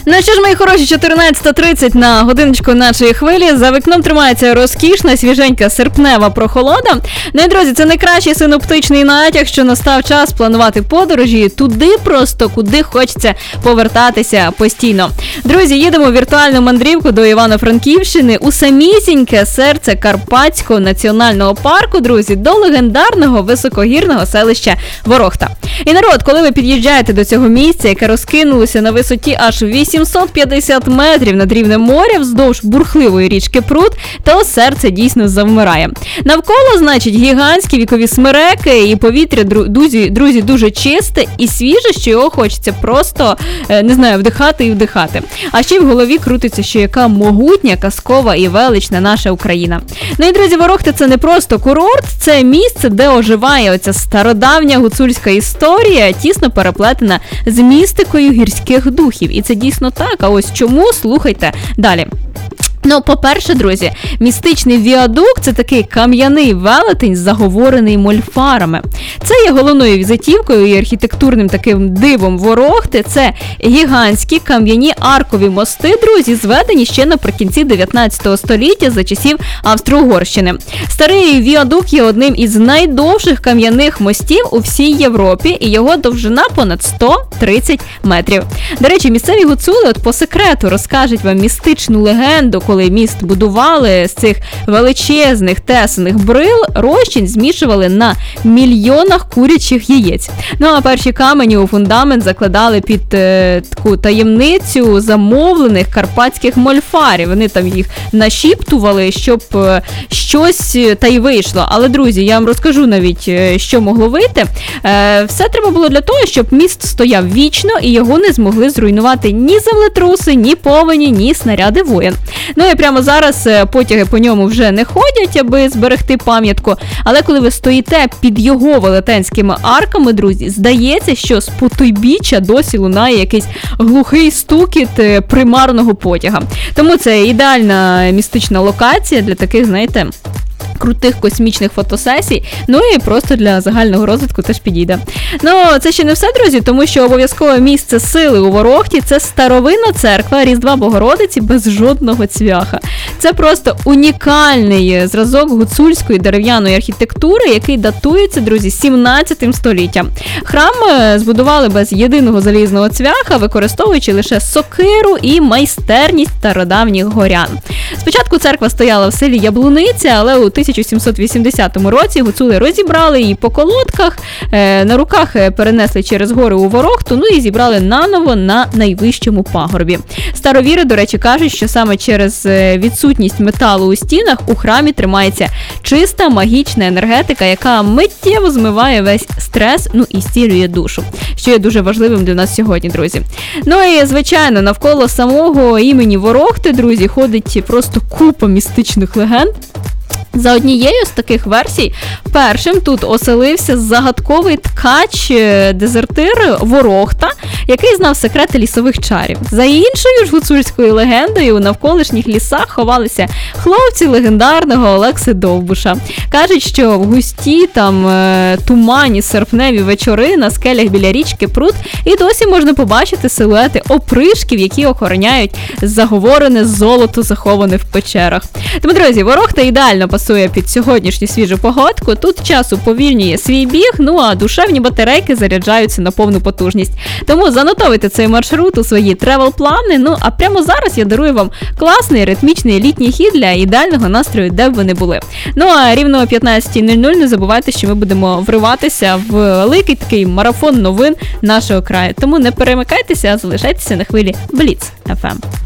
Ну що ж, мої хороші, 14:30 на годиночку нашої хвилі. За вікном тримається розкішна, свіженька серпнева прохолода. Ну і, друзі, це найкращий синоптичний натяк, що настав час планувати подорожі туди просто, куди хочеться повертатися постійно. Друзі, їдемо в віртуальну мандрівку до Івано-Франківщини у самісіньке серце Карпатського національного парку, друзі, до легендарного високогірного селища Ворохта. І народ, коли ви під'їжджаєте до цього місця, яке розкинулося на висоті аж 850 метрів над рівнем моря вздовж бурхливої річки Прут, то серце дійсно завмирає. Навколо, значить, гігантські вікові смереки і повітря, друзі, дуже чисте і свіже, що його хочеться просто, не знаю, вдихати і вдихати. А ще в голові крутиться, що яка могутня, казкова і велична наша Україна. Ну і, друзі, Ворохта – це не просто курорт, це місце, де оживає оця стародавня гуцульська історія, тісно переплетена з містикою гірських духів. І це дійсно так, а ось чому, слухайте далі. Ну, по-перше, друзі, містичний віадук – це такий кам'яний велетень, заговорений мольфарами. Це є головною візитівкою і архітектурним таким дивом Ворохти. Це гігантські кам'яні аркові мости, друзі, зведені ще наприкінці 19 століття за часів Австро-Угорщини. Старий віадук є одним із найдовших кам'яних мостів у всій Європі, і його довжина понад 130 метрів. До речі, місцеві гуцули от по секрету розкажуть вам містичну легенду, коли міст будували, з цих величезних тесаних брил розчин змішували на мільйонах курячих яєць. Ну а перші камені у фундамент закладали під таку таємницю замовлених карпатських мольфарів. Вони там їх нашіптували, щоб щось та й вийшло. Але, друзі, я вам розкажу навіть, що могло вийти. Все треба було для того, щоб міст стояв вічно і його не змогли зруйнувати ні землетруси, ні повені, ні снаряди воєн. Ну і прямо зараз потяги по ньому вже не ходять, аби зберегти пам'ятку, але коли ви стоїте під його велетенськими арками, друзі, здається, що з потойбіччя досі лунає якийсь глухий стукіт примарного потяга. Тому це ідеальна містична локація для таких, знаєте, крутих космічних фотосесій, ну і просто для загального розвитку теж підійде. Ну, це ще не все, друзі, тому що обов'язкове місце сили у Ворохті – це старовинна церква Різдва Богородиці без жодного цвяха. Це просто унікальний зразок гуцульської дерев'яної архітектури, який датується, друзі, 17 століттям. Храм збудували без єдиного залізного цвяха, використовуючи лише сокиру і майстерність стародавніх горян. Спочатку церква стояла в селі Яблуниця, але у 1780 році гуцули розібрали її по колодках, на руках перенесли через гори у Ворохту, ну і зібрали наново на найвищому пагорбі. Старовіри, до речі, кажуть, що саме через відсутність металу у стінах у храмі тримається чиста магічна енергетика, яка миттєво змиває весь стрес, ну і зцілює душу, що є дуже важливим для нас сьогодні, друзі. Ну і, звичайно, навколо самого імені Ворохти, друзі, ходить просто купа містичних легенд. За однією з таких версій, першим тут оселився загадковий ткач-дезертир Ворохта, який знав секрети лісових чарів. За іншою ж гуцульською легендою, у навколишніх лісах ховалися хлопці легендарного Олекси Довбуша. Кажуть, що в густі тумані серпневі вечори на скелях біля річки Прут і досі можна побачити силуети опришків, які охороняють заговорене золото, заховане в печерах. Тому, друзі, Ворохта ідеально пасує під сьогоднішню свіжу погодку. Тут час уповільнює свій біг, ну а душевні батарейки заряджаються на повну потужність. Тому занотовуйте цей маршрут у свої тревел-плани. Ну а прямо зараз я дарую вам класний ритмічний літній хід для ідеального настрою, де б ви не були. Ну а рівно о 15:00 не забувайте, що ми будемо вриватися в великий такий марафон новин нашого краю. Тому не перемикайтеся, а залишайтеся на хвилі Бліц FM.